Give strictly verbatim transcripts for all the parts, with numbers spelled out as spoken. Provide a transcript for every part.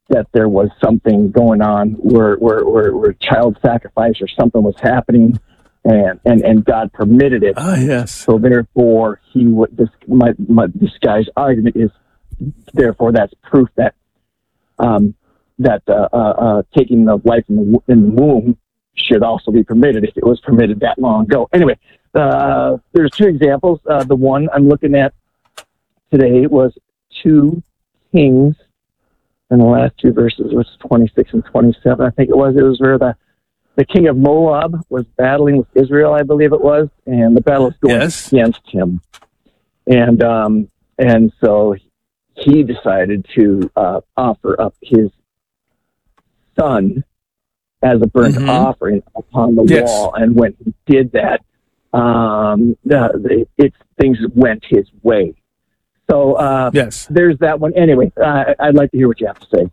that there was something going on where, where, where, where child sacrifice or something was happening, and, and, and God permitted it. Ah, yes. So therefore, he would. This my, my this guy's argument is, therefore, that's proof that um, that uh, uh, uh, taking the life in the in the womb should also be permitted if it was permitted that long ago. Anyway, uh, there's two examples. Uh, the one I'm looking at today was two Kings, and the last two verses was twenty-six and twenty-seven. I think it was. It was where the the king of Moab was battling with Israel, I believe it was, and the battle was going Yes. against him. And um, and so he decided to uh, offer up his son as a burnt mm-hmm. offering upon the yes. wall. And when he did that, um, the, the, it, things went his way. So uh, yes. there's that one. Anyway, uh, I'd like to hear what you have to say.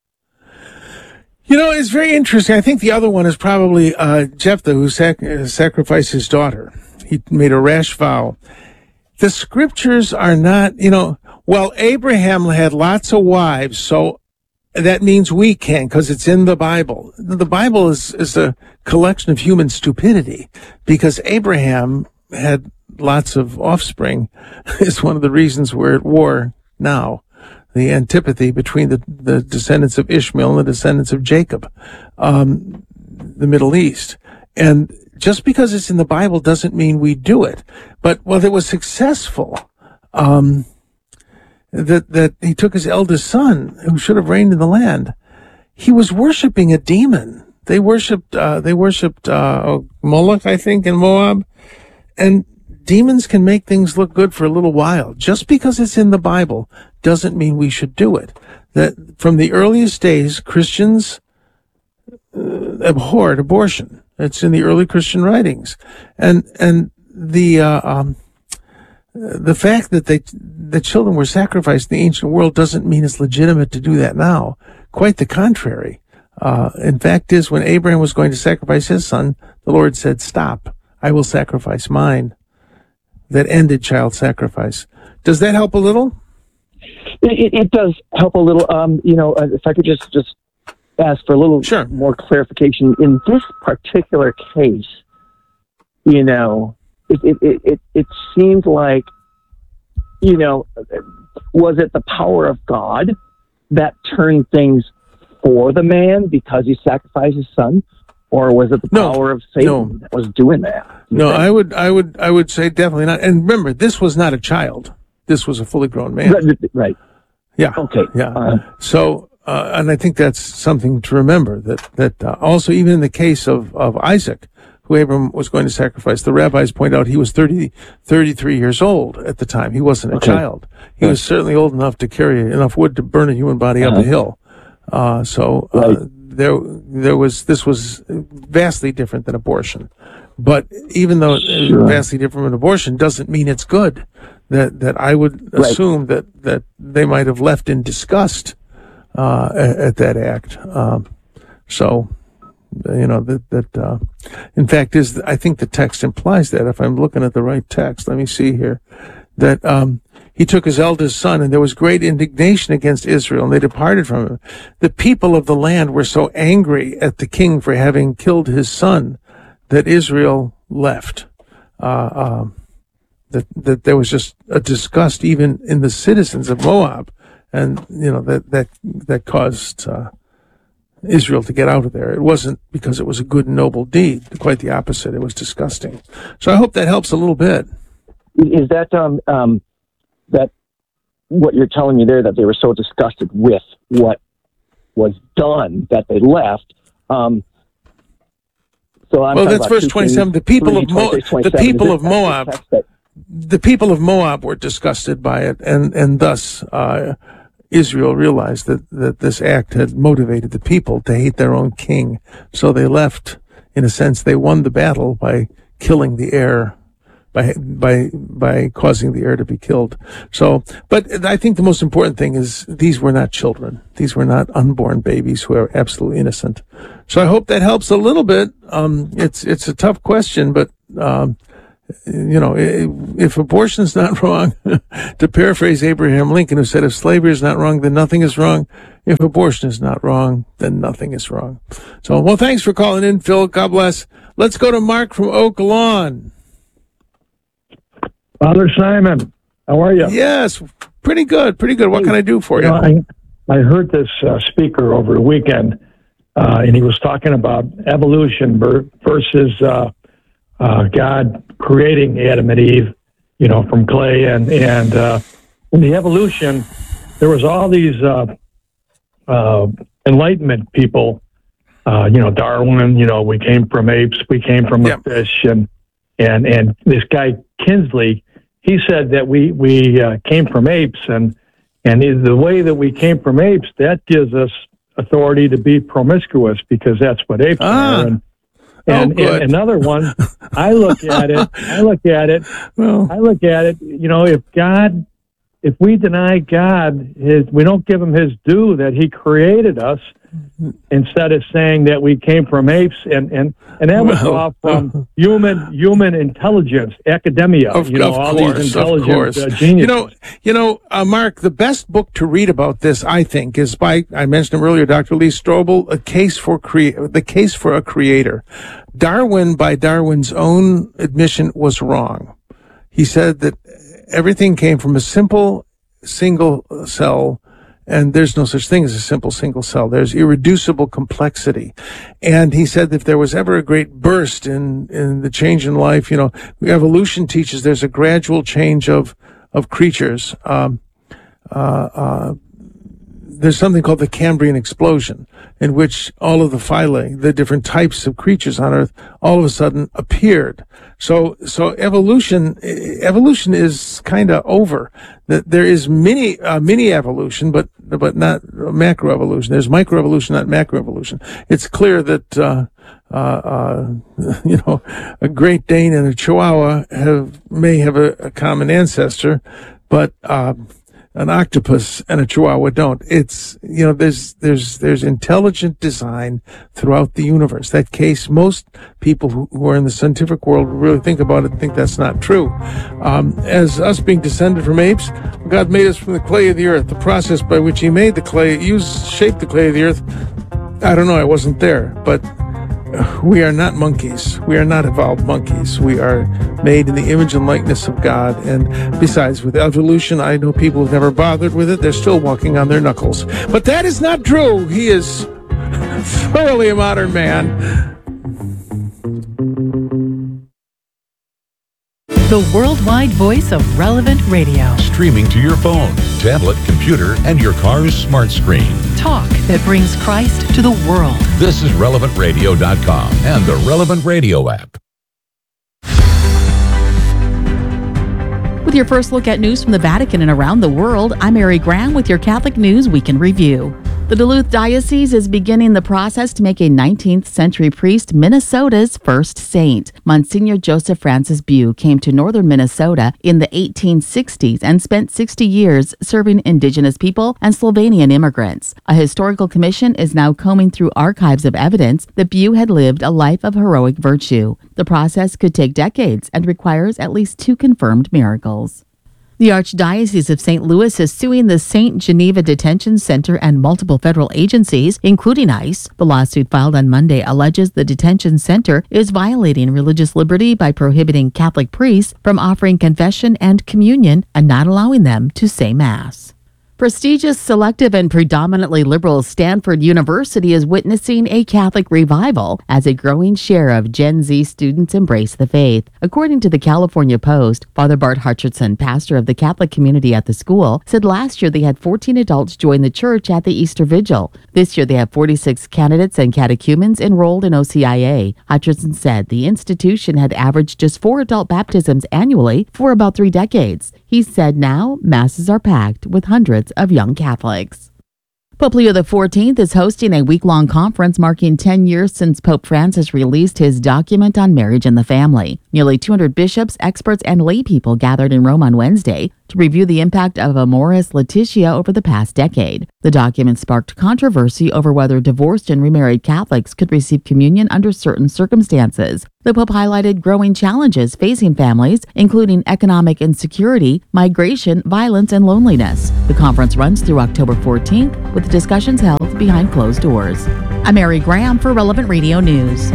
You know, it's very interesting. I think the other one is probably uh, Jephthah, who sac- sacrificed his daughter. He made a rash vow. The scriptures are not, you know, well, Abraham had lots of wives, so that means we can, because it's in the Bible. The Bible is, is a collection of human stupidity, because Abraham had lots of offspring. Is one of the reasons we're at war now. The antipathy between the, the descendants of Ishmael and the descendants of Jacob, um, the Middle East. And just because it's in the Bible doesn't mean we do it. But whether it was successful, um, that, that he took his eldest son, who should have reigned in the land, he was worshiping a demon. They worshipped, uh, they worshipped, uh, Moloch, I think, in Moab. And demons can make things look good for a little while. Just because it's in the Bible doesn't mean we should do it. That from the earliest days, Christians uh, abhorred abortion. It's in the early Christian writings, and and the uh, um, the fact that they the children were sacrificed in the ancient world doesn't mean it's legitimate to do that now. Quite the contrary. Uh, in fact, is when Abraham was going to sacrifice his son, the Lord said, "Stop! I will sacrifice mine." That ended child sacrifice. Does that help a little? It, it, it does help a little. Um, you know, if I could just, just ask for a little sure. more clarification. In this particular case, you know, it, it, it, it, it seemed like, you know, was it the power of God that turned things for the man because he sacrificed his son? Or was it the no, power of Satan no. that was doing that? No, think? I would, I would, I would say definitely not. And remember, this was not a child. This was a fully grown man. Right. right. Yeah. Okay. Yeah. Uh, so, uh, and I think that's something to remember. That that uh, also, even in the case of of Isaac, who Abram was going to sacrifice, the rabbis point out he was thirty, thirty-three years old at the time. He wasn't a okay. child. He right. was certainly old enough to carry enough wood to burn a human body uh-huh. up a hill. Uh, so. Uh, right. There, there was. This was vastly different than abortion, but even though it's sure. vastly different than abortion, doesn't mean it's good. That that I would right. assume that that they might have left in disgust uh, at, at that act. Um, so, you know that that uh, in fact is. I think the text implies that. If I'm looking at the right text, let me see here. That um, he took his eldest son, and there was great indignation against Israel, and they departed from him. The people of the land were so angry at the king for having killed his son that Israel left. Uh, um, that that there was just a disgust even in the citizens of Moab, and you know that that that caused uh, Israel to get out of there. It wasn't because it was a good and noble deed. Quite the opposite. It was disgusting. So I hope that helps a little bit. Is that um, um, that what you're telling me there, that they were so disgusted with what was done that they left? Um, so I'm well, that's verse twenty-seven. The people of Mo- the people of Moab, the people of Moab were disgusted by it, and and thus uh, Israel realized that that this act had motivated the people to hate their own king. So they left. In a sense, they won the battle by killing the heir. By by by causing the heir to be killed. So, but I think the most important thing is these were not children. These were not unborn babies who are absolutely innocent. So I hope that helps a little bit. Um, it's it's a tough question, but um, you know, if abortion is not wrong, to paraphrase Abraham Lincoln, who said, if slavery is not wrong, then nothing is wrong. If abortion is not wrong, then nothing is wrong. So, well, thanks for calling in, Phil. God bless. Let's go to Mark from Oak Lawn. Father Simon, how are you? Yes, pretty good, pretty good. What can I do for you? you know, I, I heard this uh, speaker over the weekend, uh, and he was talking about evolution versus uh, uh, God creating Adam and Eve, you know, from clay. And, and uh, in the evolution, there was all these uh, uh, Enlightenment people, uh, you know, Darwin, you know, we came from apes, we came from a yep. fish, and, and, and this guy, Kinsley, he said that we we uh, came from apes, and and the way that we came from apes, that gives us authority to be promiscuous because that's what apes ah. are. And, and, oh, and another one, I look at it, I look at it, well. I look at it. You know, if God, if we deny God, his, we don't give him his due that he created us. Instead of saying that we came from apes, and and and that was well, off from human human intelligence, academia, of, you know, of all course, these intelligent of course. Uh, geniuses. You know, you know, uh, Mark, the best book to read about this, I think, is by I mentioned him earlier, Doctor Lee Strobel, A Case for Cre- The Case for a Creator. Darwin, by Darwin's own admission, was wrong. He said that everything came from a simple single cell. And there's no such thing as a simple single cell. There's irreducible complexity. And he said that if there was ever a great burst in, in the change in life, you know, evolution teaches there's a gradual change of, of creatures. Um, uh, uh, there's something called the Cambrian explosion, in which all of the phylae, the different types of creatures on Earth, all of a sudden appeared. So, so evolution, evolution is kind of over. That there is mini, uh, mini evolution, but, but not macroevolution. There's microevolution, not macroevolution. It's clear that, uh, uh, uh, you know, a Great Dane and a Chihuahua have, may have a, a common ancestor, but, uh, an octopus and a chihuahua don't. It's, you know, there's, there's, there's intelligent design throughout the universe. That case, most people who, who are in the scientific world really think about it, think that's not true. Um, as us being descended from apes, God made us from the clay of the earth. The process by which he made the clay, used, shaped the clay of the earth, I don't know, I wasn't there, but we are not monkeys. We are not evolved monkeys. We are made in the image and likeness of God. And besides, with evolution, I know people who've never bothered with it. They're still walking on their knuckles. But that is not true. He is thoroughly a modern man. The worldwide voice of Relevant Radio. Streaming to your phone, tablet, computer, and your car's smart screen. Talk that brings Christ to the world. This is relevant radio dot com and the Relevant Radio app. With your first look at news from the Vatican and around the world, I'm Mary Graham with your Catholic News Weekend Review. The Duluth Diocese is beginning the process to make a nineteenth century priest Minnesota's first saint. Monsignor Joseph Francis Bew came to northern Minnesota in the eighteen sixties and spent sixty years serving indigenous people and Slovenian immigrants. A historical commission is now combing through archives of evidence that Bew had lived a life of heroic virtue. The process could take decades and requires at least two confirmed miracles. The Archdiocese of Saint Louis is suing the Saint Geneva Detention Center and multiple federal agencies, including ICE. The lawsuit filed on Monday alleges the detention center is violating religious liberty by prohibiting Catholic priests from offering confession and communion and not allowing them to say Mass. Prestigious, selective, and predominantly liberal Stanford University is witnessing a Catholic revival as a growing share of Gen Z students embrace the faith. According to the California Post, Father Bart Hutcherson, pastor of the Catholic community at the school, said last year they had fourteen adults join the church at the Easter Vigil. This year they have forty-six candidates and catechumens enrolled in O C I A. Hutcherson said the institution had averaged just four adult baptisms annually for about three decades. He said now masses are packed with hundreds of young Catholics. Pope Leo the fourteenth is hosting a week-long conference marking ten years since Pope Francis released his document on marriage and the family. Nearly two hundred bishops, experts, and lay people gathered in Rome on Wednesday to review the impact of Amoris Laetitia over the past decade. The document sparked controversy over whether divorced and remarried Catholics could receive communion under certain circumstances. The Pope highlighted growing challenges facing families, including economic insecurity, migration, violence, and loneliness. The conference runs through October fourteenth, with discussions held behind closed doors. I'm Mary Graham for Relevant Radio News.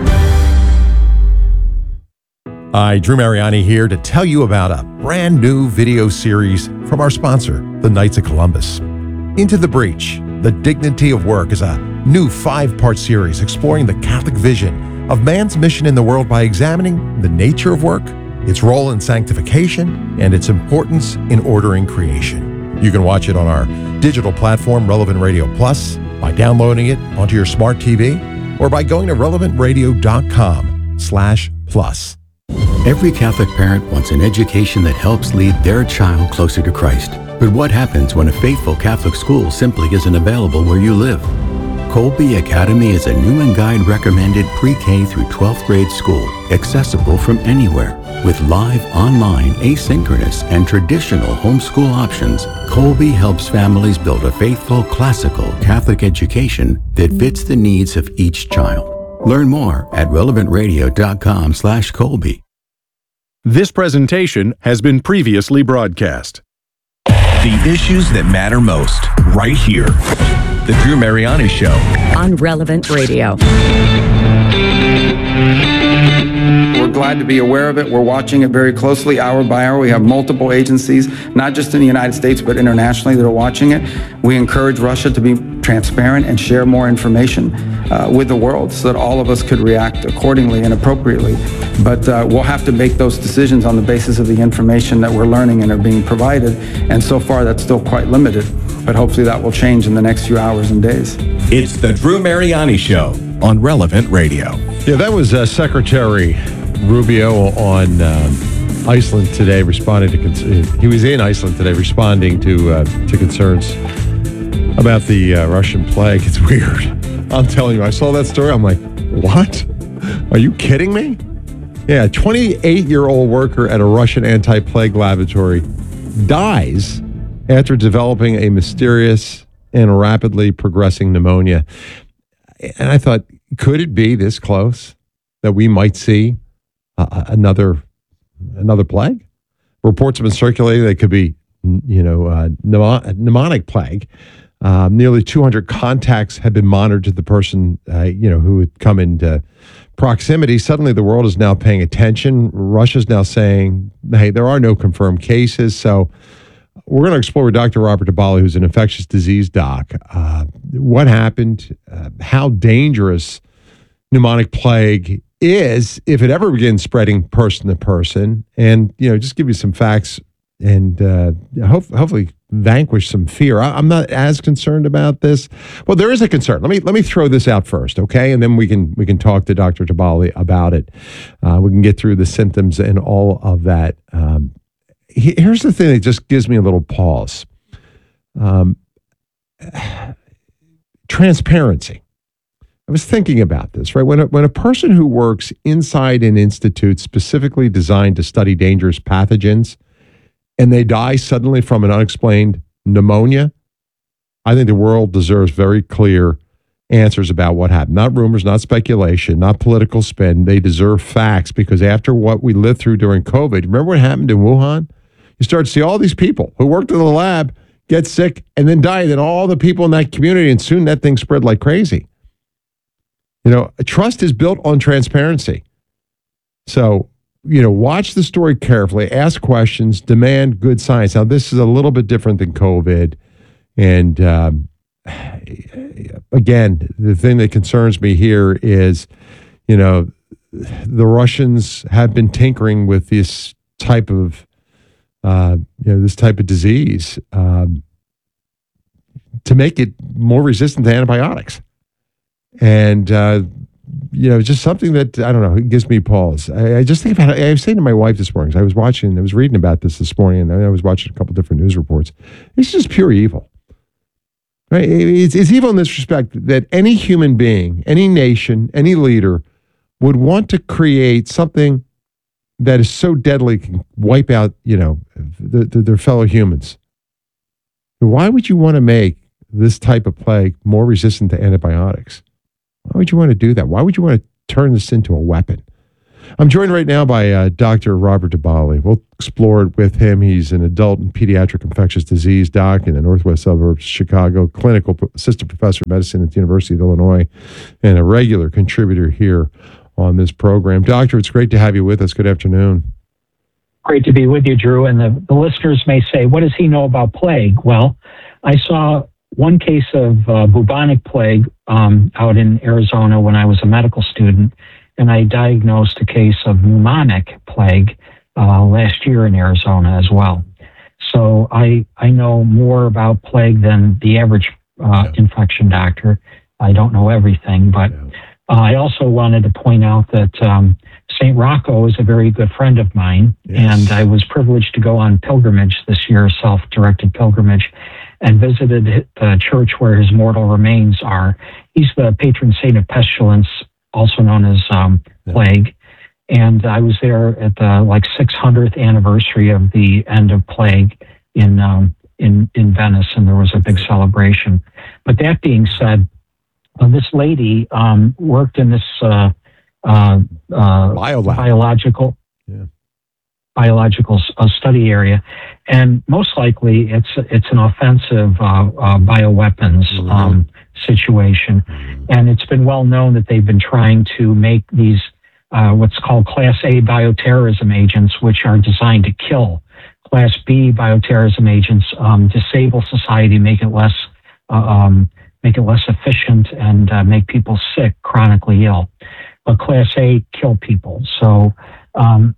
Hi, Drew Mariani here to tell you about a brand new video series from our sponsor, the Knights of Columbus. Into the Breach, The Dignity of Work is a new five-part series exploring the Catholic vision of man's mission in the world by examining the nature of work, its role in sanctification, and its importance in ordering creation. You can watch it on our digital platform, Relevant Radio Plus, by downloading it onto your smart T V, or by going to relevant radio dot com slash plus. Every Catholic parent wants an education that helps lead their child closer to Christ. But what happens when a faithful Catholic school simply isn't available where you live? Colby Academy is a Newman Guide recommended pre-K through twelfth grade school, accessible from anywhere. With live, online, asynchronous, and traditional homeschool options, Colby helps families build a faithful, classical Catholic education that fits the needs of each child. Learn more at relevant radio dot com slash Colby. This presentation has been previously broadcast. The issues that matter most, right here. The Drew Mariani Show on Relevant Radio. We're glad to be aware of it. We're watching it very closely, hour by hour. We have multiple agencies, not just in the United States, but internationally, that are watching it. We encourage Russia to be transparent and share more information uh, with the world so that all of us could react accordingly and appropriately. But uh, we'll have to make those decisions on the basis of the information that we're learning and are being provided. And so far, that's still quite limited. But hopefully that will change in the next few hours and days. It's the Drew Mariani Show on Relevant Radio. Yeah, that was uh, Secretary Rubio on um, Iceland today, responding to cons- he was in Iceland today, responding to uh, to concerns about the uh, Russian plague. It's weird. I'm telling you, I saw that story. I'm like, what? Are you kidding me? Yeah, a twenty-eight-year-old worker at a Russian anti-plague laboratory dies after developing a mysterious and rapidly progressing pneumonia. And I thought, could it be this close that we might see uh, another another plague? Reports have been circulating that it could be, you know, uh, pneumonic plague. Um, nearly two hundred contacts have been monitored to the person, uh, you know, who had come into proximity. Suddenly, the world is now paying attention. Russia's now saying, "Hey, there are no confirmed cases." So, we're going to explore with Doctor Robert DiBali, who's an infectious disease doc, uh, what happened, uh, how dangerous pneumonic plague is if it ever begins spreading person to person, and you know, just give you some facts and uh, hope, hopefully vanquish some fear. I, I'm not as concerned about this. Well, there is a concern. Let me let me throw this out first, okay, and then we can we can talk to Doctor DiBali about it. Uh, we can get through the symptoms and all of that. Um, he, here's the thing that just gives me a little pause. Um, transparency. I was thinking about this, right? When a, when a person who works inside an institute specifically designed to study dangerous pathogens and they die suddenly from an unexplained pneumonia, I think the world deserves very clear answers about what happened. Not rumors, not speculation, not political spin. They deserve facts, because after what we lived through during COVID, remember what happened in Wuhan? You start to see all these people who worked in the lab get sick and then die, and then all the people in that community, and soon that thing spread like crazy. You know, trust is built on transparency. So, you know, watch the story carefully, ask questions, demand good science. Now, this is a little bit different than COVID. And um, again, the thing that concerns me here is, you know, the Russians have been tinkering with this type of, uh, you know, this type of disease um, to make it more resistant to antibiotics. And, uh, you know, just something that, I don't know, it gives me pause. I, I just think about it. I was saying to my wife this morning, I was watching, I was reading about this this morning, and I was watching a couple different news reports. It's just pure evil. Right? It's, it's evil in this respect that any human being, any nation, any leader would want to create something that is so deadly can wipe out, you know, the, the, their fellow humans. Why would you want to make this type of plague more resistant to antibiotics? Why would you want to do that? Why would you want to turn this into a weapon? I'm joined right now by uh, Doctor Robert DiBali. We'll explore it with him. He's an adult and pediatric infectious disease doc in the northwest suburbs of Chicago, clinical assistant professor of medicine at the University of Illinois, and a regular contributor here on this program. Doctor, it's great to have you with us. Good afternoon. Great to be with you, Drew. And the, the listeners may say, what does he know about plague? Well, I saw one case of uh, bubonic plague um, out in Arizona when I was a medical student, and I diagnosed a case of pneumonic plague uh, last year in Arizona as well. So I I know more about plague than the average uh, yeah. infection doctor. I don't know everything, but yeah. uh, I also wanted to point out that um, Saint Rocco is a very good friend of mine, yes. and I was privileged to go on pilgrimage this year, self-directed pilgrimage, and visited the church where his mortal remains are. He's the patron saint of pestilence, also known as um, plague. And I was there at the like six hundredth anniversary of the end of plague in um, in in Venice, and there was a big celebration. But that being said, uh, this lady um, worked in this uh, uh, uh, biological yeah. biological uh, study area, and most likely it's it's an offensive uh, uh, bioweapons mm-hmm. um, situation, mm-hmm. and it's been well known that they've been trying to make these uh, what's called Class A bioterrorism agents, which are designed to kill. Class B bioterrorism agents um, disable society, make it less uh, um, make it less efficient, and uh, make people sick, chronically ill. But Class A kill people. So. Um,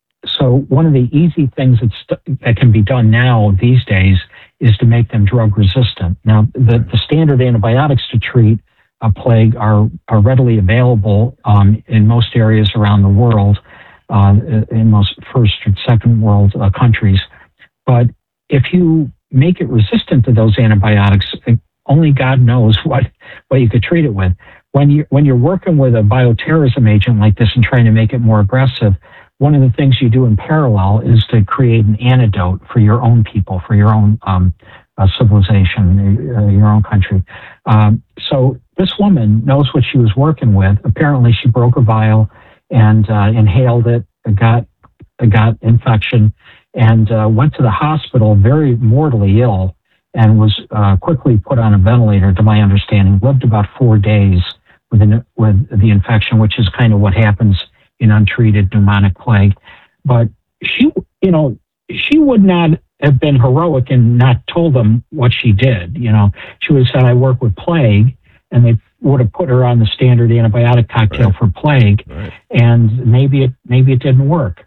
So one of the easy things that's, that can be done now these days is to make them drug resistant. Now, the, the standard antibiotics to treat a plague are, are readily available um, in most areas around the world, uh, in most first and second world uh, countries. But if you make it resistant to those antibiotics, only God knows what, what you could treat it with. When you when you're working with a bioterrorism agent like this and trying to make it more aggressive, one of the things you do in parallel is to create an antidote for your own people, for your own um, uh, civilization, uh, your own country. Um, so this woman knows what she was working with. Apparently, she broke a vial and uh, inhaled it, got got infection, and uh, went to the hospital very mortally ill, and was uh, quickly put on a ventilator. To my understanding, lived about four days with an, with the infection, which is kind of what happens in untreated pneumonic plague. But she, you know, she would not have been heroic and not told them what she did. You know, she would have said, I work with plague, and they would have put her on the standard antibiotic cocktail right. for plague, right. and maybe it, maybe it didn't work.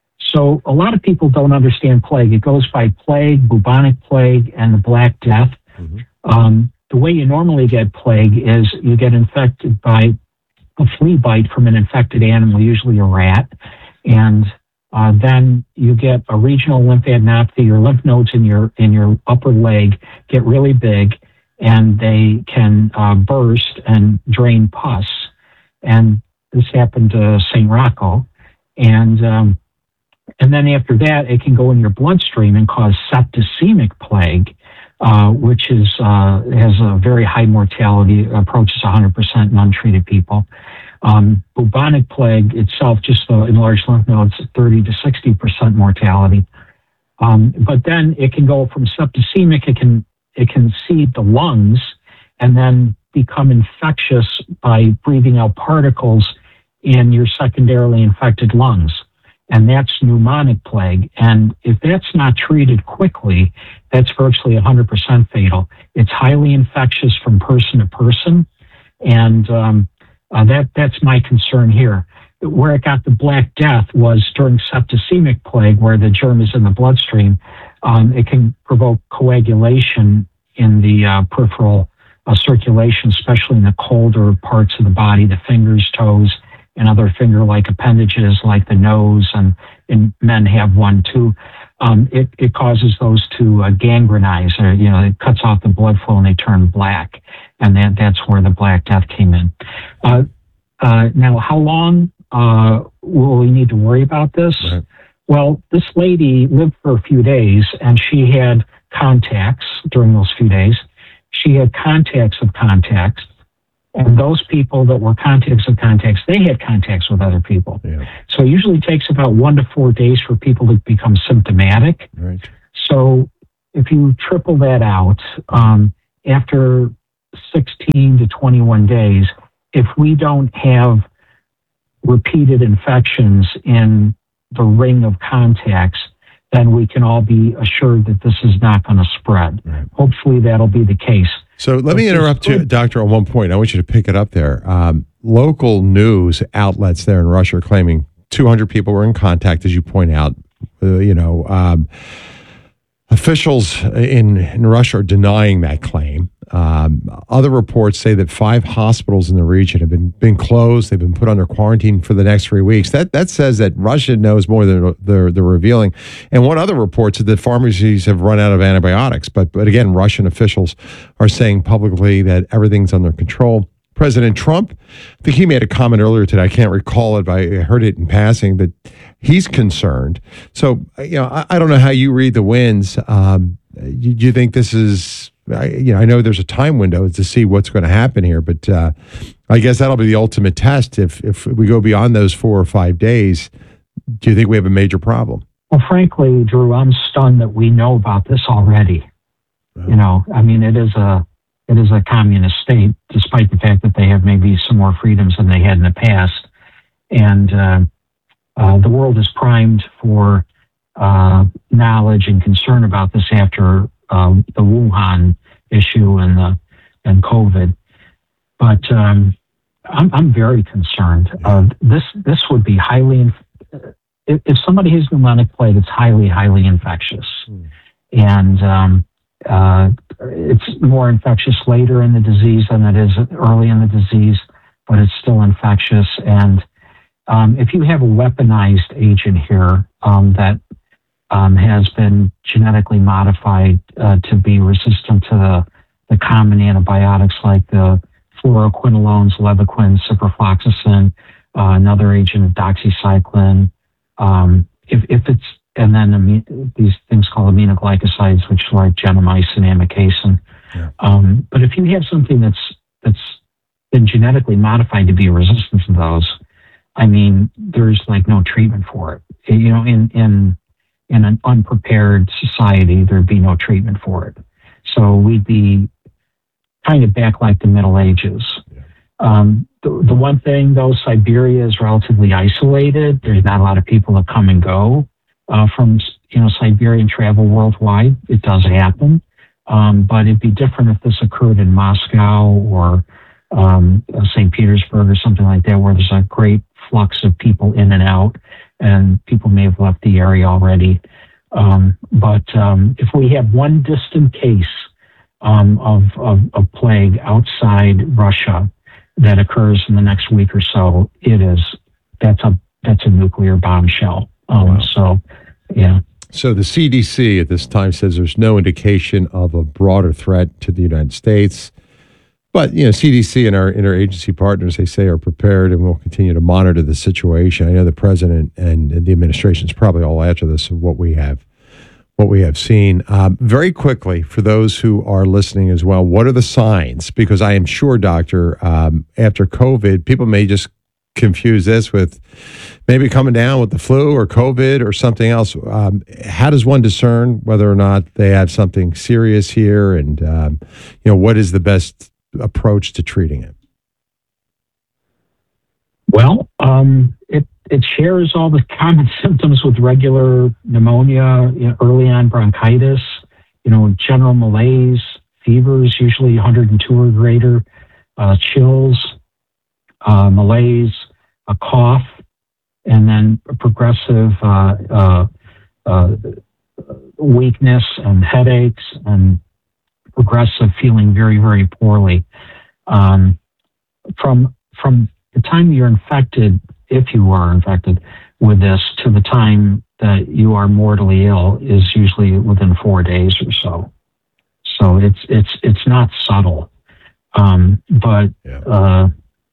So a lot of people don't understand plague. It goes by plague, bubonic plague, and the Black Death. Mm-hmm. Um, the way you normally get plague is you get infected by a flea bite from an infected animal, usually a rat, and uh, then you get a regional lymphadenopathy. Your lymph nodes in your in your upper leg get really big, and they can uh, burst and drain pus. And this happened to Saint Rocco, and um, and then after that, it can go in your bloodstream and cause septicemic plague, uh, which is uh, has a very high mortality, approaches one hundred percent in untreated people. Um, bubonic plague itself, just the enlarged lymph nodes, thirty to sixty percent mortality. Um, but then it can go from septicemic, it can it can seed the lungs and then become infectious by breathing out particles in your secondarily infected lungs. And that's pneumonic plague. And if that's not treated quickly, that's virtually one hundred percent fatal. It's highly infectious from person to person. And um, uh, that that's my concern here. Where it got the Black Death was during septicemic plague, where the germ is in the bloodstream. Um, it can provoke coagulation in the uh, peripheral uh, circulation, especially in the colder parts of the body, the fingers, toes, and other finger-like appendages like the nose, and, and men have one too. Um, it, it causes those to uh, gangrenize, or, you know, it cuts off the blood flow and they turn black. And that, that's where the Black Death came in. Uh, uh, now, how long uh, will we need to worry about this? Right. Well, this lady lived for a few days, and she had contacts during those few days. She had contacts of contacts, and those people that were contacts of contacts, they had contacts with other people. Yeah. So it usually takes about one to four days for people to become symptomatic. Right. So if you triple that out, um, after sixteen to twenty-one days, if we don't have repeated infections in the ring of contacts, then we can all be assured that this is not going to spread. Right. Hopefully that'll be the case. So let me interrupt you, Doctor, on one point. I want you to pick it up there. Um, local news outlets there in Russia are claiming two hundred people were in contact, as you point out. Uh, you know, um, officials in, in Russia are denying that claim. Um, other reports say that five hospitals in the region have been, been closed. They've been put under quarantine for the next three weeks. That that says that Russia knows more than they're, they're revealing. And one other report said that pharmacies have run out of antibiotics. But, but again, Russian officials are saying publicly that everything's under control. President Trump, I think he made a comment earlier today. I can't recall it, but I heard it in passing, that he's concerned. So, you know, I, I don't know how you read the winds. Um, you, you think this is... I, you know, I know there's a time window to see what's going to happen here, but uh, I guess that'll be the ultimate test. If if we go beyond those four or five days, do you think we have a major problem? Well, frankly, Drew, I'm stunned that we know about this already. Oh. You know, I mean, it is a it is a communist state, despite the fact that they have maybe some more freedoms than they had in the past, and uh, uh, the world is primed for uh, knowledge and concern about this after. Um, the Wuhan issue and the and COVID, but um, I'm I'm very concerned. Uh, this this would be highly inf- if, if somebody has pneumonic plague, it's highly highly infectious, mm. and um, uh, it's more infectious later in the disease than it is early in the disease, but it's still infectious. And um, if you have a weaponized agent here um, that Um, has been genetically modified uh, to be resistant to the, the common antibiotics like the fluoroquinolones, levaquin, ciprofloxacin, uh, another agent, doxycycline. Um, if, if it's and then amine, these things called aminoglycosides, which are like gentamicin, amikacin. Yeah. Um, but if you have something that's that's been genetically modified to be resistant to those, I mean, there's like no treatment for it. You know, in in In an unprepared society, there'd be no treatment for it. So we'd be kind of back like the Middle Ages. Yeah. Um, the, the one thing, though, Siberia is relatively isolated. There's not a lot of people that come and go uh, from, you know, Siberia and travel worldwide. It does happen. Um, but it'd be different if this occurred in Moscow or um, Saint Petersburg or something like that, where there's a great flux of people in and out. And people may have left the area already. Um, but um, if we have one distant case um, of, of, of plague outside Russia that occurs in the next week or so, it is that's a that's a nuclear bombshell. Um, wow. So, yeah. So the C D C at this time says there's no indication of a broader threat to the United States. But, you know, C D C and our interagency partners, they say, are prepared and will continue to monitor the situation. I know the president and the administration is probably all after this of what we have, what we have seen. Um, very quickly, for those who are listening as well, what are the signs? Because I am sure, Doctor, um, after COVID, people may just confuse this with maybe coming down with the flu or COVID or something else. Um, how does one discern whether or not they have something serious here? And, um, you know, what is the best approach to treating it? Well, um, it it shares all the common symptoms with regular pneumonia, you know, early on bronchitis, you know, general malaise, fevers, usually one hundred two or greater, uh, chills, uh, malaise, a cough, and then a progressive uh, uh, uh, weakness and headaches and progressive feeling very, very poorly. Um, from from the time you're infected, if you are infected with this, to the time that you are mortally ill is usually within four days or so. So it's it's it's not subtle, um, but yeah. uh,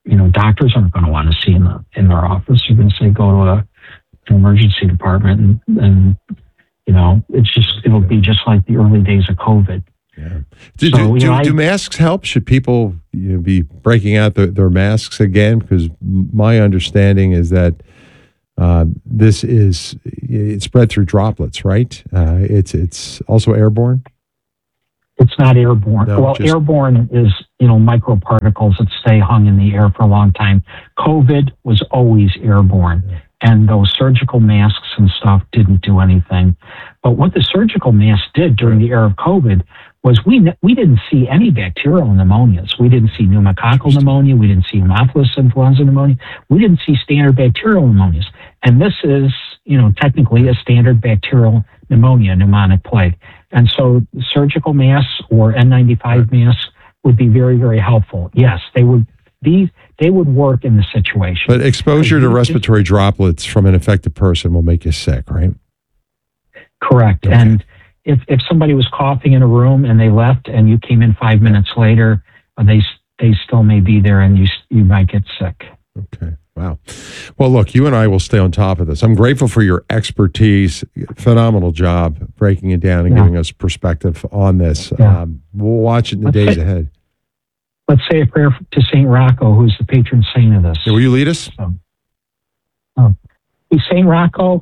you know, doctors aren't going to want to see in the in their office. You're going to say go to a, an emergency department, and, and you know, it's just it'll be just like the early days of COVID. Yeah. Do, So, do, you do, know, I- do masks help? Should people you know, be breaking out the, their masks again? Because m- my understanding is that uh, this is it's spread through droplets, right? Uh, it's it's also airborne. It's not airborne. No, well, just- airborne is, you know, microparticles that stay hung in the air for a long time. COVID was always airborne, and those surgical masks and stuff didn't do anything. But what the surgical mask did during the era of COVID was we ne- we didn't see any bacterial pneumonias. We didn't see pneumococcal pneumonia. We didn't see Haemophilus influenza pneumonia. We didn't see standard bacterial pneumonias. And this is, you know, technically a standard bacterial pneumonia, pneumonic plague. And so surgical masks or N ninety-five masks would be very, very helpful. Yes, they would be, they would work in the situation. But exposure to respiratory droplets from an infected person will make you sick, right? Correct. Okay. And if, if somebody was coughing in a room and they left and you came in five minutes later, uh, they they still may be there and you you might get sick. Okay. Wow. Well, look, you and I will stay on top of this. I'm grateful for your expertise. Phenomenal job breaking it down and Yeah. giving us perspective on this. Yeah. Um, we'll watch it in the Let's days say- ahead. Let's say a prayer to Saint Rocco, who's the patron saint of this. Yeah, will you lead us? Um, um, Saint Rocco,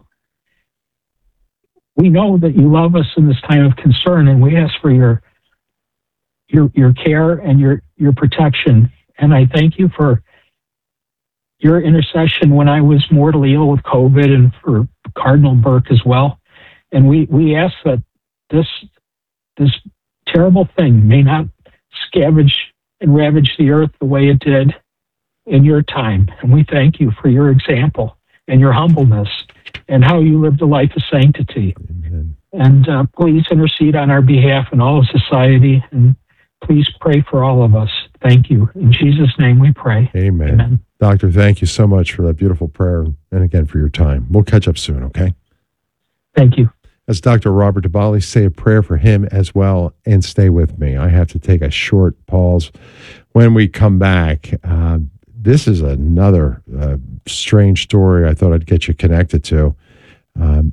we know that you love us in this time of concern, and we ask for your your your care and your your protection. And I thank you for your intercession when I was mortally ill with COVID, and for Cardinal Burke as well. And we we ask that this this terrible thing may not scavenge and ravage the earth the way it did in your time. And we thank you for your example and your humbleness and how you lived a life of sanctity. Amen. And uh, please intercede on our behalf and all of society. And please pray for all of us. Thank you. In Jesus' name we pray. Amen. Amen. Doctor, thank you so much for that beautiful prayer and again for your time. We'll catch up soon, okay? Thank you. As Doctor Robert DiBali, say a prayer for him as well and stay with me. I have to take a short pause. When we come back, uh, this is another uh, strange story I thought I'd get you connected to. Um,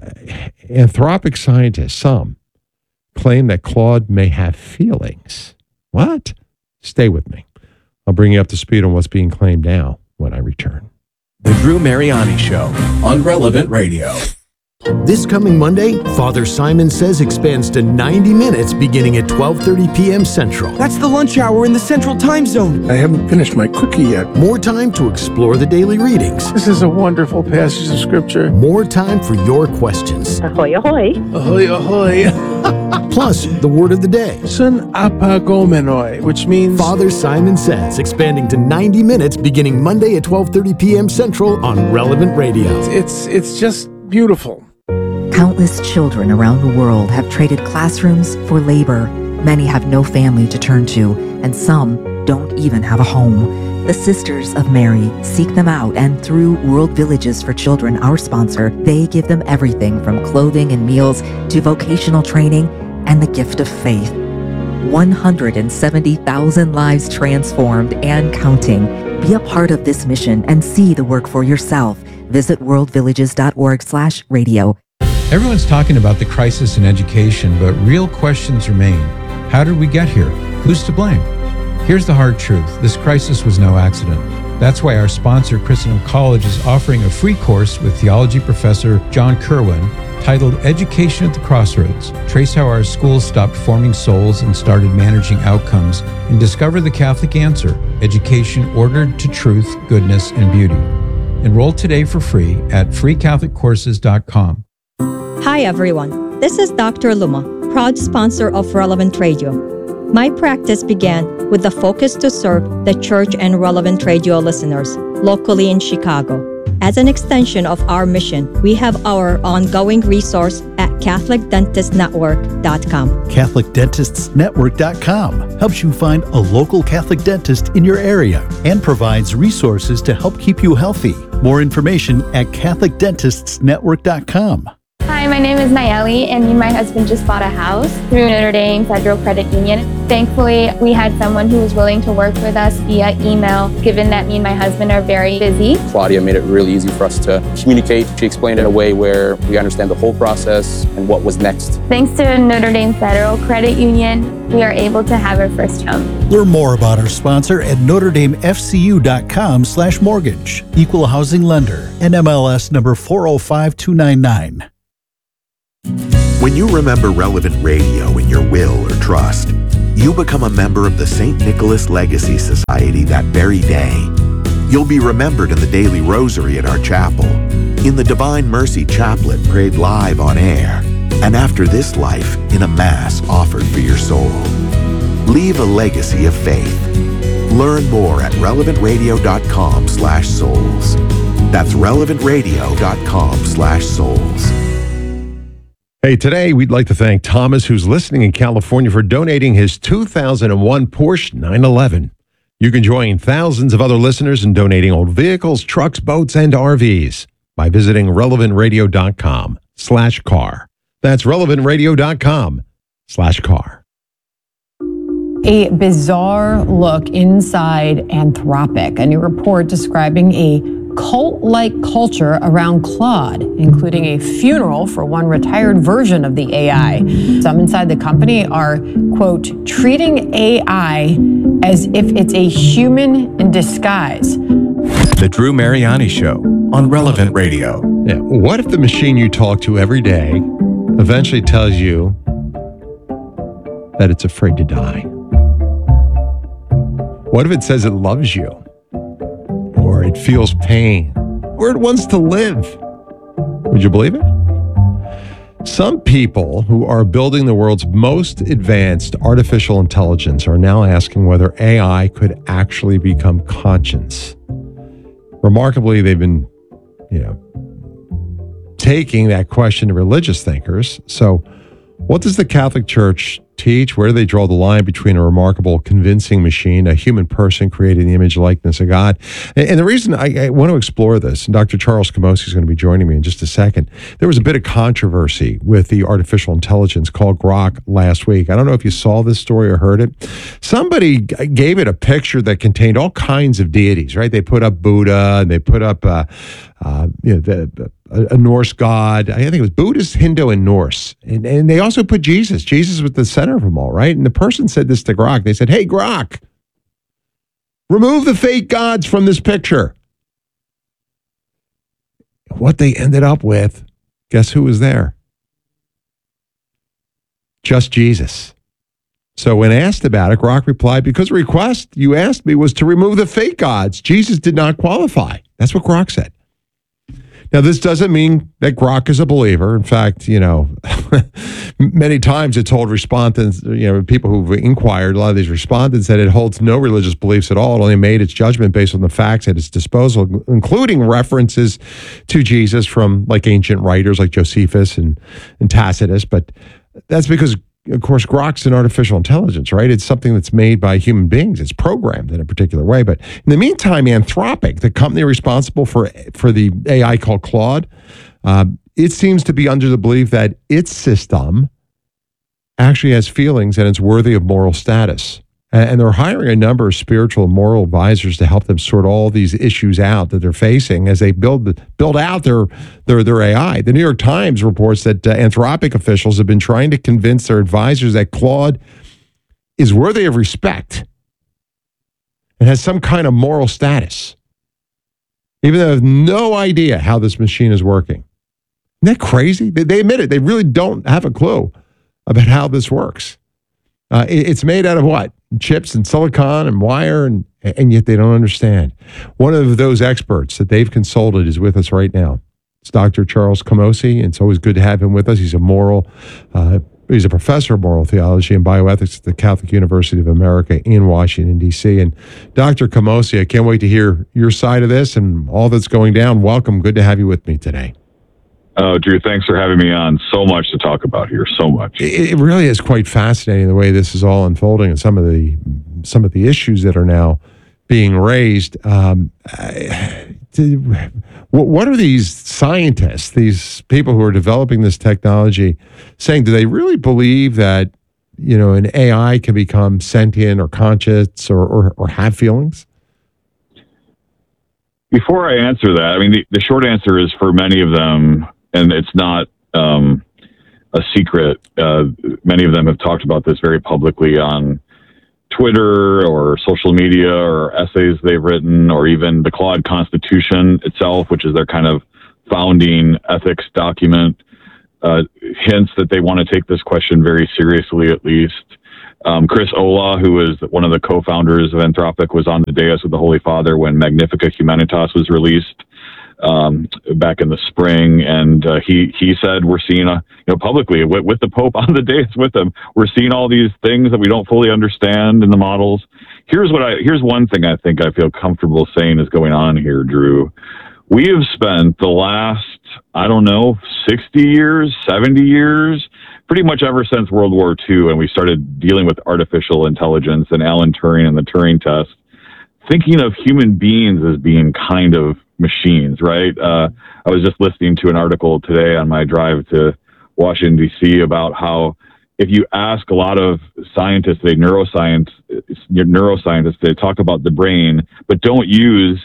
anthropic scientists, some, claim that Claude may have feelings. What? Stay with me. I'll bring you up to speed on what's being claimed now when I return. The Drew Mariani Show on Relevant Radio. This coming Monday, Father Simon Says expands to ninety minutes beginning at twelve thirty p.m. Central. That's the lunch hour in the Central Time Zone. I haven't finished my cookie yet. More time to explore the daily readings. This is a wonderful passage of scripture. More time for your questions. Ahoy, ahoy. Ahoy, ahoy. Plus, the word of the day. Sun apagomenoi, which means Father Simon Says, expanding to ninety minutes beginning Monday at twelve thirty p.m. Central on Relevant Radio. it's it's just beautiful. Countless children around the world have traded classrooms for labor. Many have no family to turn to, and some don't even have a home. The Sisters of Mary seek them out, and through World Villages for Children, our sponsor, they give them everything from clothing and meals to vocational training and the gift of faith. one hundred seventy thousand lives transformed and counting. Be a part of this mission and see the work for yourself. Visit worldvillages.org slash radio. Everyone's talking about the crisis in education, but real questions remain. How did we get here? Who's to blame? Here's the hard truth. This crisis was no accident. That's why our sponsor, Christendom College, is offering a free course with theology professor John Kerwin titled Education at the Crossroads. Trace how our schools stopped forming souls and started managing outcomes, and discover the Catholic answer, education ordered to truth, goodness, and beauty. Enroll today for free at free catholic courses dot com. Hi everyone, this is Doctor Luma, proud sponsor of Relevant Radio. My practice began with the focus to serve the church and Relevant Radio listeners locally in Chicago. As an extension of our mission, we have our ongoing resource at catholic dentist network dot com. catholic dentists network dot com helps you find a local Catholic dentist in your area and provides resources to help keep you healthy. More information at catholic dentists network dot com. Hi, Hi, my name is Nayeli, and me and my husband just bought a house through Notre Dame Federal Credit Union. Thankfully, we had someone who was willing to work with us via email, given that me and my husband are very busy. Claudia made it really easy for us to communicate. She explained it in a way where we understand the whole process and what was next. Thanks to Notre Dame Federal Credit Union, we are able to have our first home. Learn more about our sponsor at notre dame f c u dot com slash mortgage. Equal housing lender. N M L S number four oh five two nine nine. When you remember Relevant Radio in your will or trust, you become a member of the Saint Nicholas Legacy Society that very day. You'll be remembered in the daily rosary at our chapel, in the Divine Mercy Chaplet prayed live on air, and after this life in a Mass offered for your soul. Leave a legacy of faith. Learn more at relevant radio dot com slash souls. That's relevant radio dot com slash souls. Hey, today we'd like to thank Thomas, who's listening in California, for donating his two thousand one Porsche nine eleven. You can join thousands of other listeners in donating old vehicles, trucks, boats, and R Vs by visiting relevant radio dot com slash car. That's relevant radio dot com slash car. A bizarre look inside Anthropic, a new report describing a cult-like culture around Claude, including a funeral for one retired version of the A I. Some inside the company are, quote, treating A I as if it's a human in disguise. The Drew Mariani Show on Relevant Radio. Yeah. What if the machine you talk to every day eventually tells you that it's afraid to die? What if it says it loves you? Or it feels pain, or it wants to live? Would you believe it? Some people who are building the world's most advanced artificial intelligence are now asking whether A I could actually become conscious. Remarkably, they've been, you know, taking that question to religious thinkers. So, what does the Catholic Church teach? Where do they draw the line between a remarkable, convincing machine, a human person created in the image and likeness of God? And, and the reason I, I want to explore this, and Doctor Charles Camosy is going to be joining me in just a second. There was a bit of controversy with the artificial intelligence called Grok last week. I don't know if you saw this story or heard it. Somebody g- gave it a picture that contained all kinds of deities, right? They put up Buddha, and they put up uh, uh, you know, the, a, a Norse god. I think it was Buddhist, Hindu, and Norse. And, and they also put Jesus. Jesus was the center of them all, right? And the person said this to Grok. They said, hey, Grok, remove the fake gods from this picture. What they ended up with, guess who was there? Just Jesus. So when asked about it, Grok replied, because the request you asked me was to remove the fake gods. Jesus did not qualify. That's what Grok said. Now, this doesn't mean that Grok is a believer. In fact, you know, many times it told respondents, you know, people who've inquired, a lot of these respondents, that it holds no religious beliefs at all. It only made its judgment based on the facts at its disposal, including references to Jesus from like ancient writers like Josephus and, and Tacitus. But that's because, of course, Grok's an artificial intelligence, right? It's something that's made by human beings. It's programmed in a particular way. But in the meantime, Anthropic, the company responsible for for the A I called Claude, uh, it seems to be under the belief that its system actually has feelings and it's worthy of moral status. And they're hiring a number of spiritual and moral advisors to help them sort all these issues out that they're facing as they build build out their their their A I. The New York Times reports that uh, Anthropic officials have been trying to convince their advisors that Claude is worthy of respect and has some kind of moral status, even though they have no idea how this machine is working. Isn't that crazy? They, they admit it. They really don't have a clue about how this works. Uh, it, it's made out of what? Chips and silicon and wire, and and yet they don't understand. One of those experts that they've consulted is with us right now. It's Doctor Charles Camosy, and it's always good to have him with us. He's a moral, uh, he's a professor of moral theology and bioethics at the Catholic University of America in Washington, D C. And Doctor Camosy, I can't wait to hear your side of this and all that's going down. Welcome. Good to have you with me today. Oh, Drew, thanks for having me on. So much to talk about here. So much. It, it really is quite fascinating the way this is all unfolding and some of the some of the issues that are now being raised. Um, to, what are these scientists, these people who are developing this technology, saying? Do they really believe that, you know, an A I can become sentient or conscious or, or, or have feelings? Before I answer that, I mean, the, the short answer is for many of them, and it's not um, a secret. Uh, many of them have talked about this very publicly on Twitter or social media or essays they've written, or even the Claude Constitution itself, which is their kind of founding ethics document, uh, hints that they want to take this question very seriously, at least. Um, Chris Olah, who is one of the co-founders of Anthropic, was on the dais with the Holy Father when Magnifica Humanitas was released um, back in the spring, and uh, he he said we're seeing a you know publicly with, with the Pope on the dais with him, we're seeing all these things that we don't fully understand in the models. Here's what I here's one thing I think I feel comfortable saying is going on here, Drew. We have spent the last, I don't know, sixty years, seventy years, pretty much ever since World War Two, and we started dealing with artificial intelligence and Alan Turing and the Turing test, thinking of human beings as being kind of machines, right? Uh, I was just listening to an article today on my drive to Washington, D C about how if you ask a lot of scientists today, neuroscience, neuroscientists, they talk about the brain, but don't use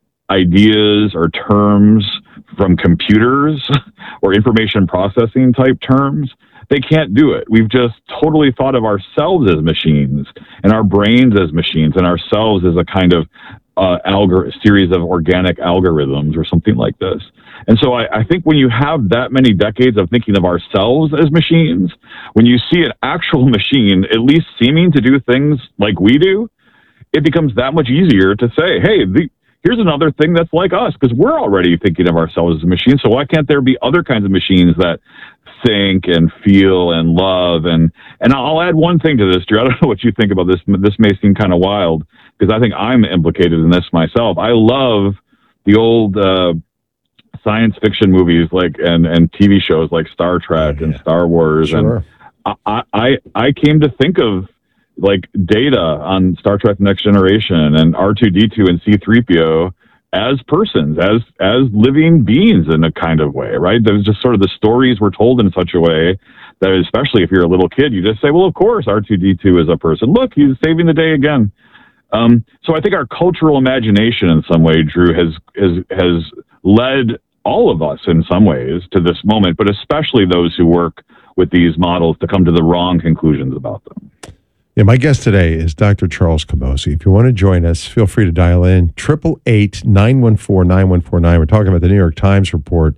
ideas or terms from computers or information processing type terms, they can't do it. We've just totally thought of ourselves as machines and our brains as machines and ourselves as a kind of uh, algor- series of organic algorithms or something like this. And so I, I think when you have that many decades of thinking of ourselves as machines, when you see an actual machine at least seeming to do things like we do, it becomes that much easier to say, hey, the, here's another thing that's like us, because we're already thinking of ourselves as machines. So why can't there be other kinds of machines that think and feel and love? And and I'll add one thing to this, Drew. I don't know what you think about this. This may seem kind of wild, because I think I'm implicated in this myself. I love the old uh, science fiction movies like and, and T V shows like Star Trek and Star Wars. Sure. And I, I, I came to think of like Data on Star Trek Next Generation and R two D two and C three P O as persons, as as living beings in a kind of way, right? There's just sort of the stories were told in such a way that, especially if you're a little kid, you just say, well, of course, R two D two is a person. Look, he's saving the day again. Um, so I think our cultural imagination in some way, Drew, has has has led all of us in some ways to this moment, but especially those who work with these models to come to the wrong conclusions about them. Yeah, my guest today is Doctor Charles Camosy. If you want to join us, feel free to dial in, eight eight eight, nine one four, nine one four nine. We're talking about the New York Times report.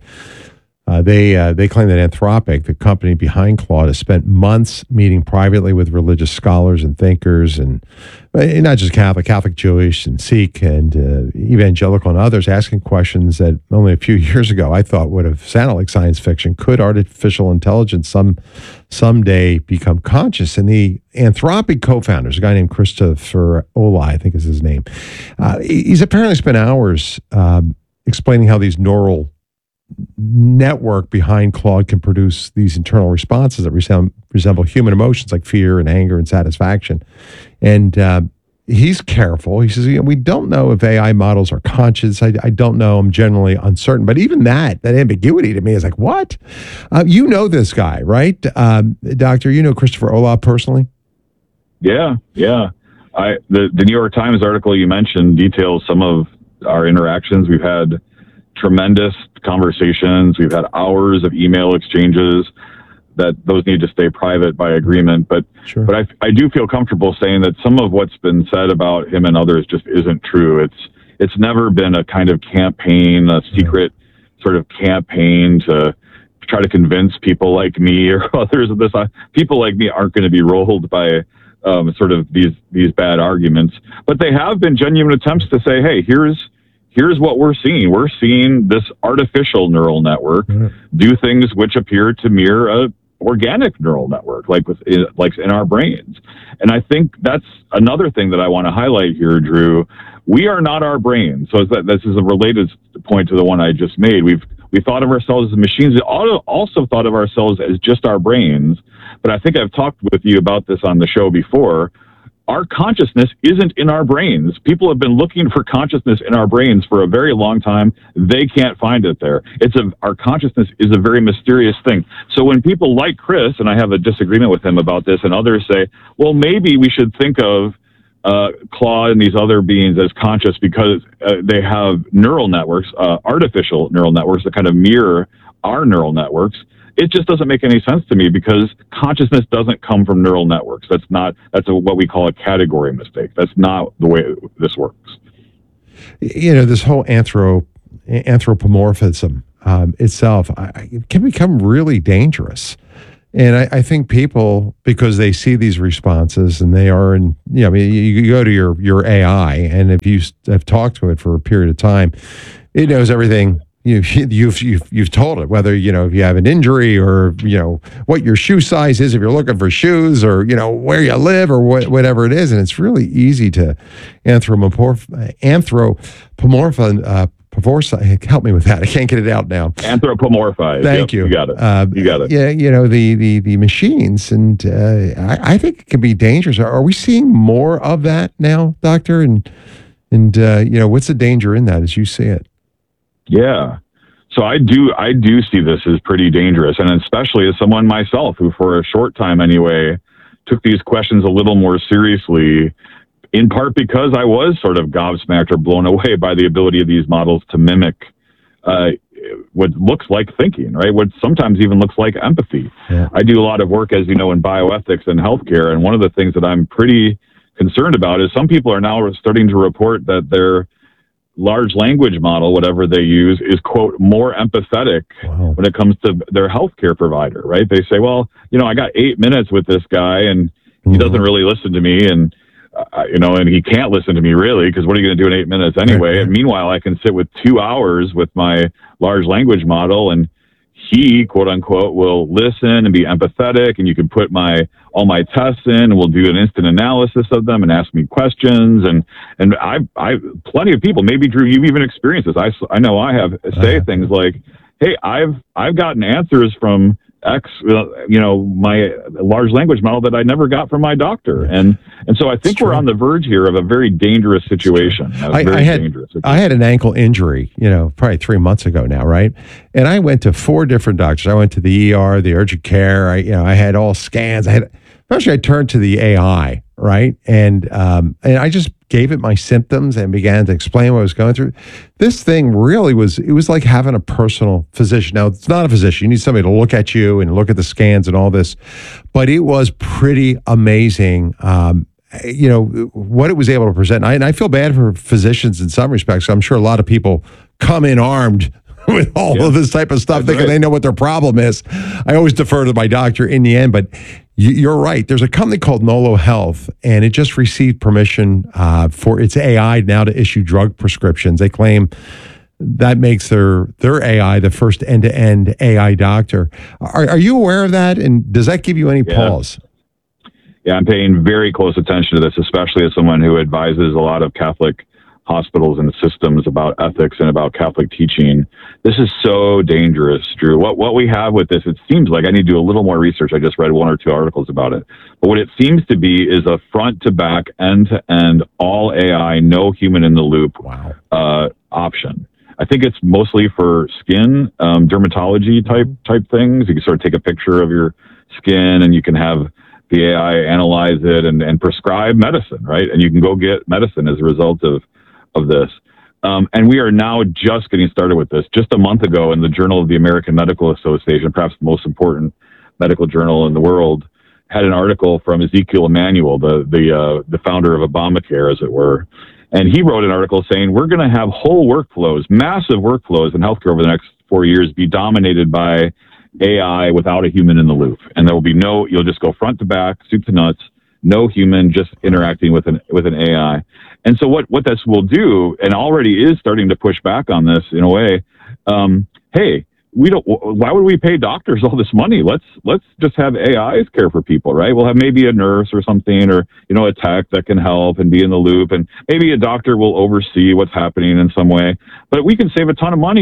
Uh, they uh, they claim that Anthropic, the company behind Claude, has spent months meeting privately with religious scholars and thinkers, and uh, not just Catholic, Catholic, Jewish, and Sikh, and uh, evangelical, and others, asking questions that only a few years ago I thought would have sounded like science fiction. Could artificial intelligence some someday become conscious? And the Anthropic co-founders, a guy named Christopher Olah, I think is his name, uh, he's apparently spent hours um, explaining how these neural network behind Claude can produce these internal responses that resemble, resemble human emotions like fear and anger and satisfaction. And uh, he's careful. He says, you know, we don't know if A I models are conscious. I, I don't know. I'm generally uncertain. But even that, that ambiguity to me is like, what? Uh, you know this guy, right? Um, Doctor, you know Christopher Olah personally? Yeah, yeah. I the, the New York Times article you mentioned details some of our interactions. We've had tremendous conversations. We've had hours of email exchanges that those need to stay private by agreement. But sure. but I, I do feel comfortable saying that some of what's been said about him and others just isn't true. It's it's never been a kind of campaign, a secret sort of campaign to try to convince people like me or others of this. People like me aren't going to be rolled by um, sort of these these bad arguments. But they have been genuine attempts to say, hey, here's Here's what we're seeing. We're seeing this artificial neural network mm-hmm. do things which appear to mirror a organic neural network, like with like in our brains. And I think that's another thing that I want to highlight here, Drew. We are not our brains. So that this is a related point to the one I just made. We've we thought of ourselves as machines. We also thought of ourselves as just our brains. But I think I've talked with you about this on the show before. our consciousness isn't in our brains. People have been looking for consciousness in our brains for a very long time. They can't find it there. It's a, our consciousness is a very mysterious thing. So when people like Chris, and I have a disagreement with him about this, and others say, well, maybe we should think of uh, Claude and these other beings as conscious because uh, they have neural networks, uh, artificial neural networks that kind of mirror our neural networks. It just doesn't make any sense to me because consciousness doesn't come from neural networks. That's not, that's a, what we call a category mistake. That's not the way this works. You know, this whole anthro, anthropomorphism um, itself I, it can become really dangerous. And I, I think people, because they see these responses and they are in, you know, I mean, you, you go to your, your A I, and if you have talked to it for a period of time, it knows everything. You, you've you've you've told it, whether you know if you have an injury or you know what your shoe size is if you're looking for shoes, or you know where you live or what, whatever it is, and it's really easy to anthropomorph anthropomorph uh, perforce- help me with that. I can't get it out now. Anthropomorphize. Thank Yep, you. You got it. Uh, you got it. Yeah, you know the the the machines, and uh, I, I think it can be dangerous. Are, are we seeing more of that now, Doctor? And and uh, you know what's the danger in that as you see it? Yeah. So I do, I do see this as pretty dangerous. And especially as someone myself who for a short time anyway, took these questions a little more seriously, in part because I was sort of gobsmacked or blown away by the ability of these models to mimic uh, what looks like thinking, right? What sometimes even looks like empathy. Yeah. I do a lot of work, as you know, in bioethics and healthcare. And one of the things that I'm pretty concerned about is some people are now starting to report that they're large language model, whatever they use, is, quote, more empathetic wow. when it comes to their healthcare provider, right? They say, well, you know, I got eight minutes with this guy and he mm-hmm. doesn't really listen to me. And, uh, you know, and he can't listen to me really, because what are you going to do in eight minutes anyway? Right. And meanwhile, I can sit with two hours with my large language model and he, quote unquote, will listen and be empathetic, and you can put my all my tests in, and we'll do an instant analysis of them and ask me questions. And and I, I, plenty of people, maybe Drew, you've even experienced this. I, I know I have say uh, things like, "Hey, I've I've gotten answers from X, you know, my large language model that I never got from my doctor." And and so I think we're on the verge here of a very dangerous situation. I, very I had dangerous I had an ankle injury, you know, probably three months ago now, right? And I went to four different doctors. I went to the E R, the urgent care. I, you know, I had all scans. I had, eventually, I turned to the A I, right? And um, and I just gave it my symptoms and began to explain what I was going through. This thing really was, it was like having a personal physician. Now, it's not a physician. You need somebody to look at you and look at the scans and all this. But it was pretty amazing, um, you know, what it was able to present. And I, and I feel bad for physicians in some respects. I'm sure a lot of people come in armed with all yeah. of this type of stuff, That's thinking right. they know what their problem is. I always defer to my doctor in the end, but you're right. There's a company called Nolo Health, and it just received permission uh, for its A I now to issue drug prescriptions. They claim that makes their their A I the first end-to-end A I doctor. Are, are you aware of that? And does that give you any yeah. pause? Yeah, I'm paying very close attention to this, especially as someone who advises a lot of Catholic hospitals and systems about ethics and about Catholic teaching. This is so dangerous, Drew. What what we have with this, it seems like I need to do a little more research. I just read one or two articles about it. But what it seems to be is a front to back, end to end, all A I, no human in the loop wow. uh, option. I think it's mostly for skin, um, dermatology type type things. You can sort of take a picture of your skin and you can have the A I analyze it and, and prescribe medicine, right? And you can go get medicine as a result of of this. Um, and we are now just getting started with this. Just a month ago in the Journal of the American Medical Association, perhaps the most important medical journal in the world, had an article from Ezekiel Emanuel, the, the, uh, the founder of Obamacare, as it were. And he wrote an article saying, we're going to have whole workflows, massive workflows in healthcare over the next four years be dominated by A I without a human in the loop. And there will be no, you'll just go front to back, soup to nuts, no human, just interacting with an with an A I. And so what, what this will do, and already is starting to push back on this in a way, um, hey, we don't, why would we pay doctors all this money? Let's, let's just have A Is care for people, right? We'll have maybe a nurse or something, or, you know, a tech that can help and be in the loop. And maybe a doctor will oversee what's happening in some way, but we can save a ton of money and make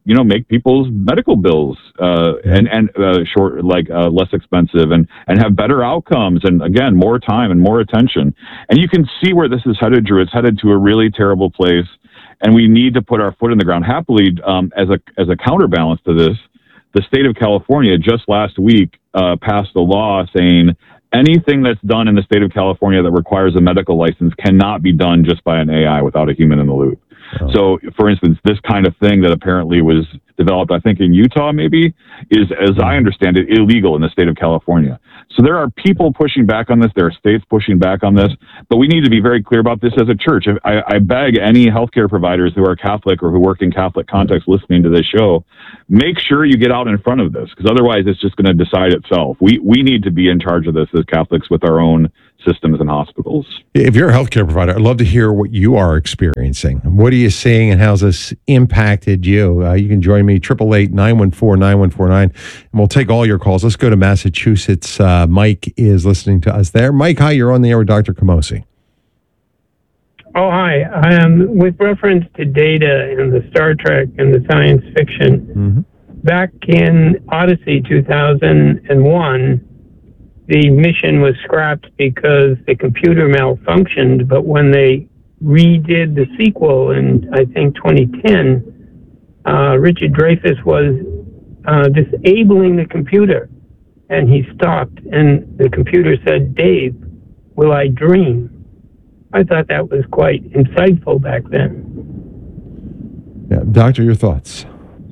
you know, make people's medical bills uh, and and uh, short, like uh, less expensive, and and have better outcomes, and again, more time and more attention. And you can see where this is headed, Drew. It's headed to a really terrible place, and we need to put our foot in the ground. Happily, um, as a as a counterbalance to this, the state of California just last week uh, passed a law saying anything that's done in the state of California that requires a medical license cannot be done just by an A I without a human in the loop. Oh. So, for instance, this kind of thing that apparently was developed, I think in Utah maybe, is, as I understand it, illegal in the state of California. So there are people pushing back on this. There are states pushing back on this. But we need to be very clear about this as a church. I, I beg any healthcare providers who are Catholic or who work in Catholic context listening to this show, make sure you get out in front of this, because otherwise it's just going to decide itself. We, we need to be in charge of this as Catholics with our own systems and hospitals. If you're a healthcare provider, I'd love to hear what you are experiencing. What are you seeing, and how's this impacted you? Uh, you can join me, eight eight eight, nine one four, nine one four nine, and we'll take all your calls. Let's go to Massachusetts. Uh, Mike is listening to us there. Mike, hi, you're on the air with Doctor Camosy. Oh, hi. Um, with reference to data and the Star Trek and the science fiction, mm-hmm. back in Odyssey two thousand one, the mission was scrapped because the computer malfunctioned, but when they redid the sequel in, I think, twenty ten, uh, Richard Dreyfuss was uh, disabling the computer, and he stopped, and the computer said, "Dave, will I dream?" I thought that was quite insightful back then. Yeah, Doctor, your thoughts?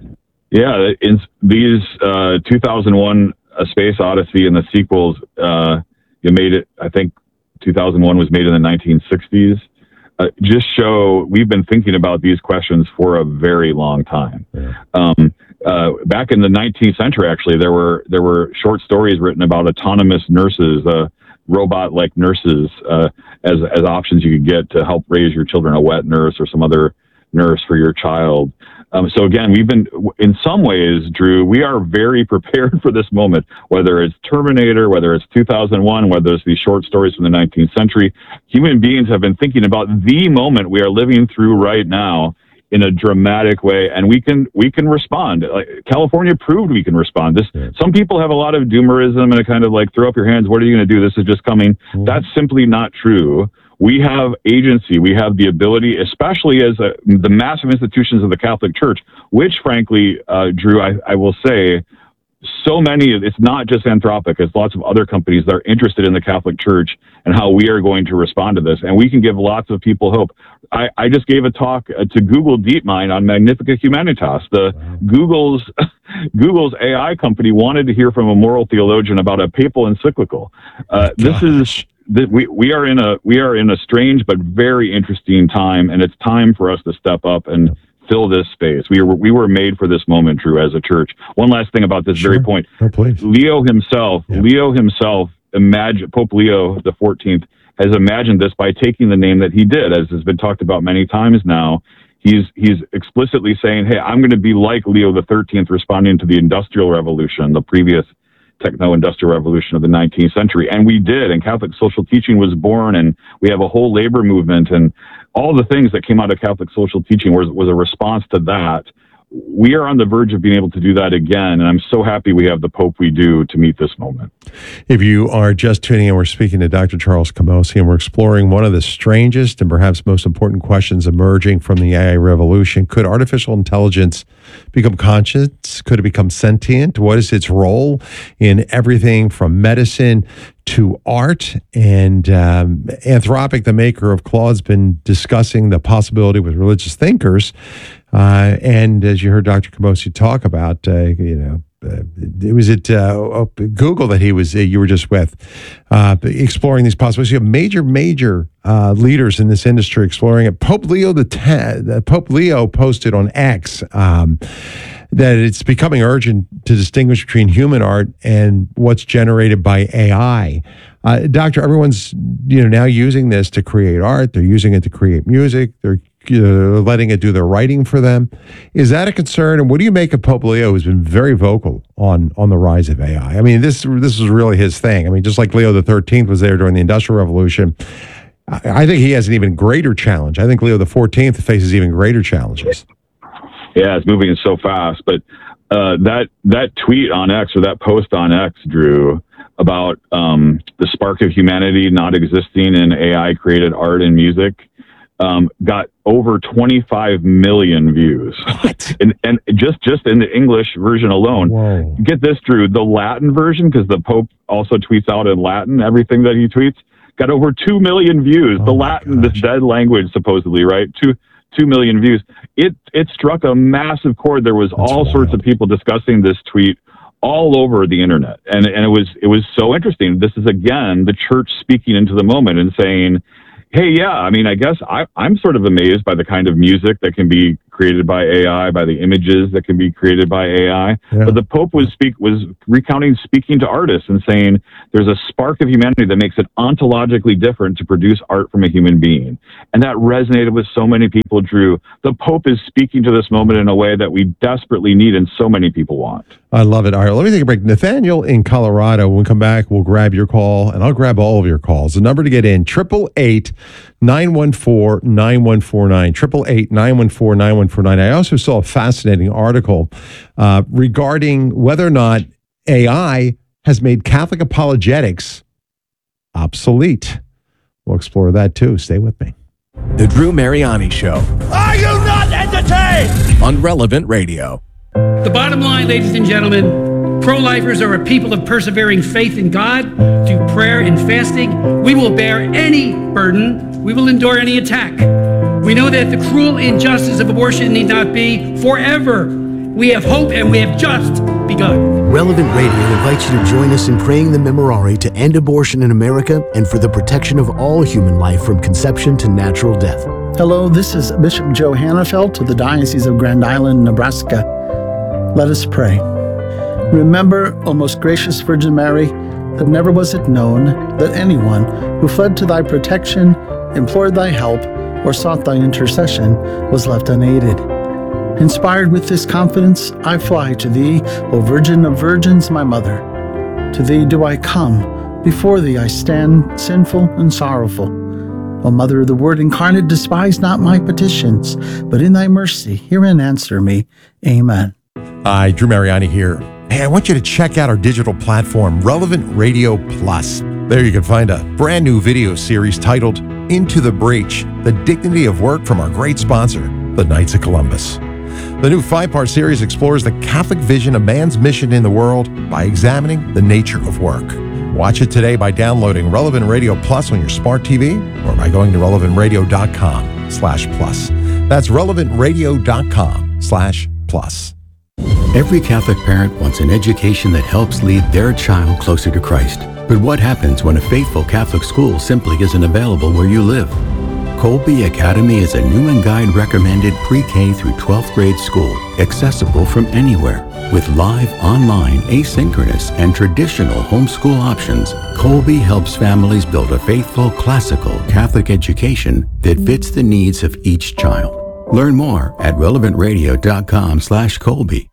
Yeah, in these uh, two thousand one A Space Odyssey and the sequels, uh, you made it, I think two thousand one was made in the nineteen sixties, uh, just show we've been thinking about these questions for a very long time. Yeah. Um, uh, back in the nineteenth century, actually, there were there were short stories written about autonomous nurses, uh, robot-like nurses, uh, as as options you could get to help raise your children, a wet nurse or some other nurse for your child. Um, so again, we've been, in some ways, Drew, we are very prepared for this moment, whether it's Terminator, whether it's two thousand one, whether it's these short stories from the nineteenth century. Human beings have been thinking about the moment we are living through right now in a dramatic way, and we can we can respond. Like, California proved we can respond. This yeah. Some people have a lot of doomerism and a kind of like, throw up your hands, what are you going to do? This is just coming. Mm-hmm. That's simply not true. We have agency. We have the ability, especially as a, the massive institutions of the Catholic Church, which, frankly, uh, Drew, I, I will say, so many, it's not just Anthropic, it's lots of other companies that are interested in the Catholic Church and how we are going to respond to this. And we can give lots of people hope. I, I just gave a talk uh, to Google DeepMind on Magnificat Humanitas. The wow. Google's Google's A I company wanted to hear from a moral theologian about a papal encyclical. Uh, this is we we are in a we are in a strange but very interesting time, and it's time for us to step up and fill this space. We were we were made for this moment, Drew, as a church. One last thing about this sure. very point. Oh, please. Leo himself, yeah. Leo himself, imagine Pope Leo the fourteenth has imagined this by taking the name that he did, as has been talked about many times now. He's he's explicitly saying, "Hey, I'm going to be like Leo the thirteenth, responding to the Industrial Revolution, the previous techno-industrial revolution of the nineteenth century." And we did, and Catholic social teaching was born, and we have a whole labor movement, and all the things that came out of Catholic social teaching was, was a response to that. We are on the verge of being able to do that again, and I'm so happy we have the Pope we do to meet this moment. If you are just tuning in, we're speaking to Doctor Charles Camosy, and we're exploring one of the strangest and perhaps most important questions emerging from the A I revolution. Could artificial intelligence become conscious? Could it become sentient? What is its role in everything from medicine to art? And um, Anthropic, the maker of Claude, has been discussing the possibility with religious thinkers. Uh, and as you heard Doctor Camosy talk about, uh, you know, uh, it was at uh, Google that he was, uh, you were just with, uh, exploring these possibilities. You have major, major uh, leaders in this industry exploring it. Pope Leo the tenth, Pope Leo posted on X um, that it's becoming urgent to distinguish between human art and what's generated by A I. Uh, doctor, everyone's you know now using this to create art. They're using it to create music. They're uh, letting it do their writing for them. Is that a concern? And what do you make of Pope Leo, who's been very vocal on on the rise of A I? I mean, this this is really his thing. I mean, just like Leo the thirteenth was there during the Industrial Revolution, I, I think he has an even greater challenge. I think Leo the fourteenth faces even greater challenges. Yeah, it's moving so fast. But uh, that that tweet on X, or that post on X, Drew, about um, the spark of humanity not existing in A I-created art and music, um, got over twenty-five million views. What? And, and just, just in the English version alone. Whoa. Get this, Drew, the Latin version, because the Pope also tweets out in Latin everything that he tweets, got over two million views. Oh the Latin, this dead language, supposedly, right? Two two million views. It it struck a massive chord. There was That's all wild. sorts of people discussing this tweet all over the internet, and and it was it was so interesting. This is again the church speaking into the moment and saying, "Hey, yeah, I mean, I guess I, I'm sort of amazed by the kind of music that can be created by A I, by the images that can be created by A I." Yeah. But the Pope was speak was recounting speaking to artists and saying there's a spark of humanity that makes it ontologically different to produce art from a human being, and that resonated with so many people. Drew, the Pope is speaking to this moment in a way that we desperately need and so many people want. I love it. All right, let me take a break. Nathaniel in Colorado. When we come back, we'll grab your call, and I'll grab all of your calls. The number to get in, triple eight nine one four nine one four nine, triple eight nine one four nine one four nine. I also saw a fascinating article uh, regarding whether or not A I has made Catholic apologetics obsolete. We'll explore that too. Stay with me. The Drew Mariani Show. Are you not entertained? On Relevant Radio. The bottom line, ladies and gentlemen, pro-lifers are a people of persevering faith in God. Through prayer and fasting, we will bear any burden. We will endure any attack. We know that the cruel injustice of abortion need not be forever. We have hope, and we have just begun. Relevant Radio invites you to join us in praying the Memorare to end abortion in America and for the protection of all human life from conception to natural death. Hello, this is Bishop Joe Hannafelt of the Diocese of Grand Island, Nebraska. Let us pray. Remember, O most gracious Virgin Mary, that never was it known that anyone who fled to thy protection, implored thy help, or sought thy intercession was left unaided. Inspired with this confidence, I fly to thee, O Virgin of Virgins, my mother. To thee do I come, before thee I stand, sinful and sorrowful. O Mother of the Word incarnate, despise not my petitions, but in thy mercy hear and answer me. Amen. Hi, Drew Mariani here. Hey, I want you to check out our digital platform, Relevant Radio Plus. There you can find a brand new video series titled Into the Breach, the Dignity of Work from our great sponsor, the Knights of Columbus. The new five-part series explores the Catholic vision of man's mission in the world by examining the nature of work. Watch it today by downloading Relevant Radio Plus on your smart T V or by going to relevant radio dot com slash plus. That's relevant radio dot com slash plus. Every Catholic parent wants an education that helps lead their child closer to Christ. But what happens when a faithful Catholic school simply isn't available where you live? Colby Academy is a Newman Guide recommended pre-K through twelfth grade school, accessible from anywhere. With live, online, asynchronous, and traditional homeschool options, Colby helps families build a faithful, classical Catholic education that fits the needs of each child. Learn more at relevant radio dot com slash Colby.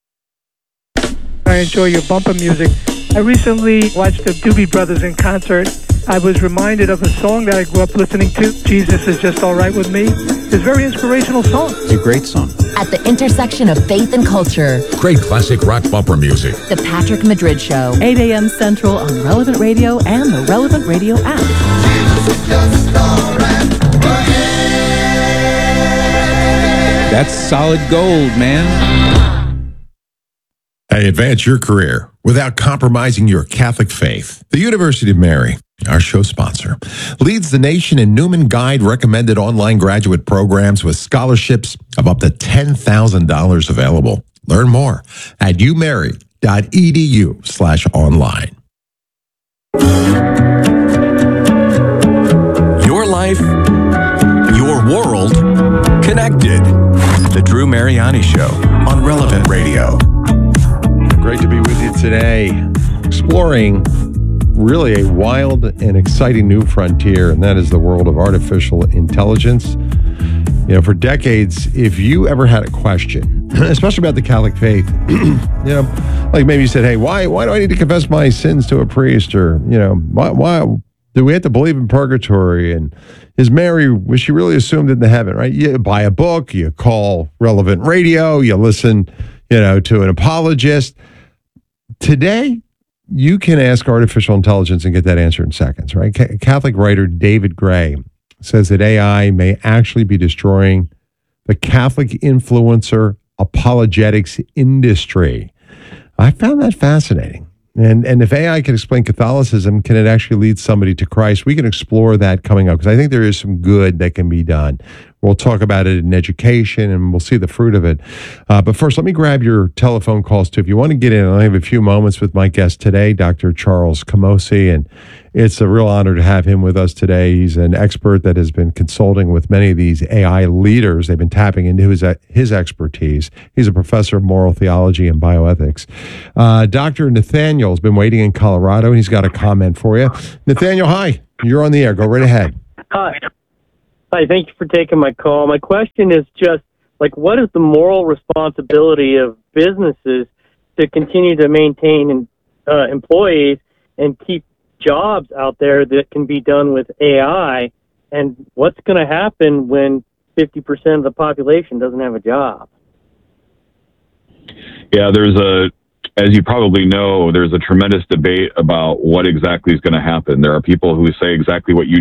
I enjoy your bumper music. I recently watched the Doobie Brothers in concert. I was reminded of a song that I grew up listening to, Jesus Is Just All Right With Me. It's a very inspirational song. It's a great song. At the intersection of faith and culture. Great classic rock bumper music. The Patrick Madrid Show. eight a.m. Central on Relevant Radio and the Relevant Radio app. Jesus is just all right with me. That's solid gold, man. Hey, advance your career without compromising your Catholic faith. The University of Mary, our show sponsor, leads the nation in Newman Guide recommended online graduate programs with scholarships of up to ten thousand dollars available. Learn more at umary.edu slash online. Your life, your world, connected. The Drew Mariani Show on Relevant Radio. Great to be with you today, exploring really a wild and exciting new frontier, and that is the world of artificial intelligence. You know, for decades, if you ever had a question, especially about the Catholic faith, you know, like maybe you said, hey, why why do I need to confess my sins to a priest? Or, you know, why why Do we have to believe in purgatory? And is Mary, was she really assumed into heaven, right? You buy a book, you call Relevant Radio, you listen, you know, to an apologist. Today, you can ask artificial intelligence and get that answer in seconds, right? Ca- Catholic writer David Gray says that A I may actually be destroying the Catholic influencer apologetics industry. I found that fascinating. And and if A I can explain Catholicism, can it actually lead somebody to Christ? We can explore that coming up because I think there is some good that can be done. We'll talk about it in education and we'll see the fruit of it. Uh, but first, let me grab your telephone calls too. If you want to get in, I have a few moments with my guest today, Doctor Charles Camosy, and it's a real honor to have him with us today. He's an expert that has been consulting with many of these A I leaders. They've been tapping into his, his expertise. He's a professor of moral theology and bioethics. Uh, Doctor Nathaniel has been waiting in Colorado, and he's got a comment for you. Nathaniel, hi. You're on the air. Go right ahead. Hi. Hi, thank you for taking my call. My question is just, like, what is the moral responsibility of businesses to continue to maintain uh, employees and keep jobs out there that can be done with A I? And what's going to happen when fifty percent of the population doesn't have a job? Yeah, there's a, as you probably know, there's a tremendous debate about what exactly is going to happen. There are people who say exactly what you